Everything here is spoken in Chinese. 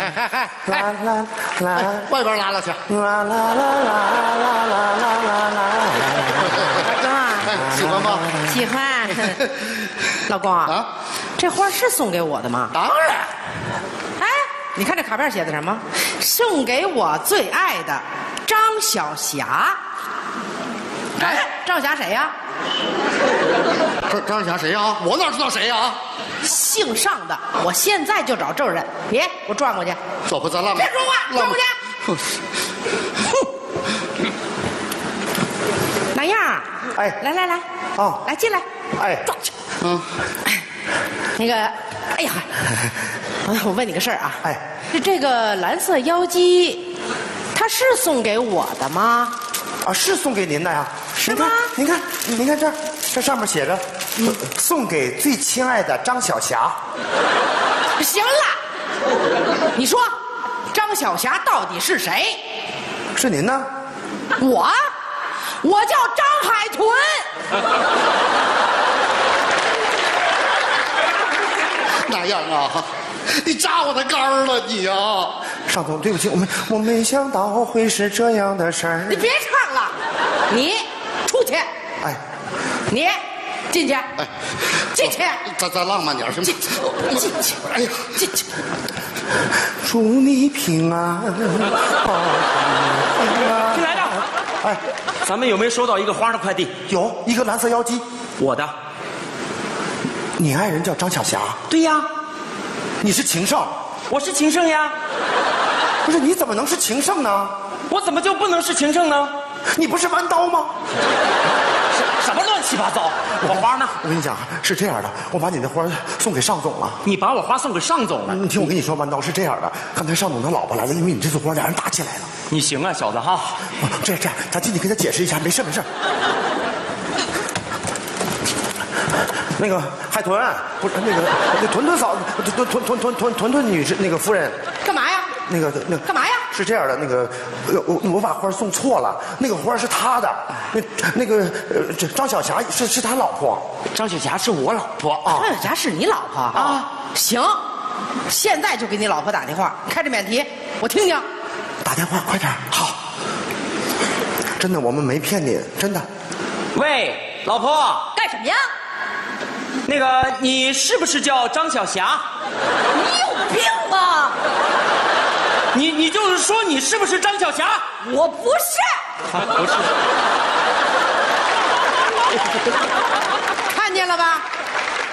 嗨， 啦啦啦， 外边拉拉去。 啦啦啦啦啦啦啦啦。 喜欢吗？ 喜欢。老公啊， 这花是送给我的吗？ 当然。 哎，你看这卡片写的什么？送给我最爱的张小霞。哎，张小霞谁呀？ 张小霞谁呀？我哪知道谁呀？ 姓尚的，我现在就找证人。别，我转过去。 走不咱浪。 别说话，转过去。哪样？ 哎， 来来来， 哦， 来进来。 哎， 转去。 嗯， 那个，哎呀，我问你个事儿啊。 哎， 这个蓝色妖姬，它是送给我的吗？ 啊，是送给您的呀。 是吗？ 您看，这上面写着，送给最亲爱的张小霞。 行了，你说，张小霞到底是谁？ 是您呢？ 我叫张海豚。 那样啊，你扎我的肝儿了你呀！ 尚总，对不起，我没想到会是这样的事儿。 你别唱了，你出去。 哎， 你进去。 哎， 进去。 咱浪漫点行吗？ 进去。 哎呀， 进去。 祝你平安。 进来的。 哎， 咱们有没有收到一个花的快递？ 有一个蓝色妖姬。 我的。 你爱人叫张小霞？ 对呀。 你是情圣？ 我是情圣呀。 不是，你怎么能是情圣呢？ 我怎么就不能是情圣呢？ 你不是弯刀吗？ 什么乱七八糟？我花呢？ 我跟你讲，是这样的，我把你的花送给尚总了。 你把我花送给尚总了？ 你听我跟你说，弯刀是这样的，刚才尚总他老婆来了，因为你这束花，俩人打起来了。 你行啊，小子哈！ 这样，咱进去给他解释一下，没事。那个海豚，不是那个屯屯嫂，屯女士，那个夫人， 干嘛呀？ 那个干嘛呀？ 是这样的，那个我把花送错了，那个花是他的，这张小霞是他老婆， 张小霞是我老婆啊。 张小霞是你老婆啊？行，现在就给你老婆打电话，开着免提，我听听。 打电话快点。好，真的，我们没骗你，真的。 喂，老婆， 干什么呀？ 那个你是不是叫张小霞？ 你有病吧？ 你就是说你是不是张小霞？ 我不是。 啊，不是。 看见了吧？